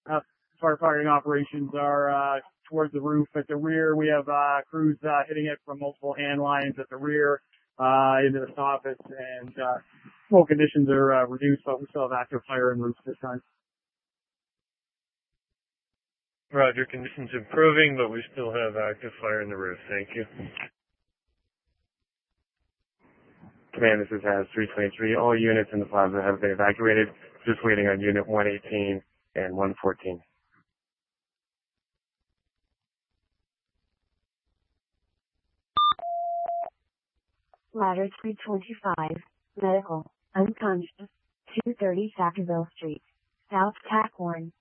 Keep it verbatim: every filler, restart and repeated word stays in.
uh, firefighting operations are uh, towards the roof. At the rear, we have uh, crews uh, hitting it from multiple hand lines at the rear uh, into the soffits, and uh, smoke conditions are uh, reduced, but we still have active fire in roofs this time. Roger, conditions improving, but we still have active fire in the roof. Thank you. Command, this is H A Z three twenty-three. All units in the plaza have been evacuated. Just waiting on Unit one eighteen and one fourteen. Ladder three twenty-five, medical, unconscious, two thirty Sacaville Street, South Tack one.